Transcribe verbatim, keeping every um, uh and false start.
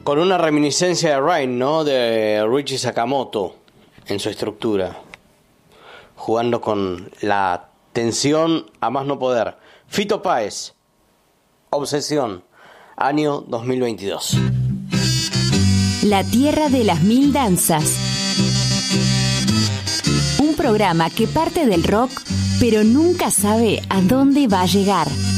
con una reminiscencia de Rain, ¿no? De Richie Sakamoto en su estructura, jugando con la tensión a más no poder. Fito Páez, Obsesión, año dos mil veintidós. La Tierra de las Mil Danzas. Un programa que parte del rock, pero nunca sabe a dónde va a llegar.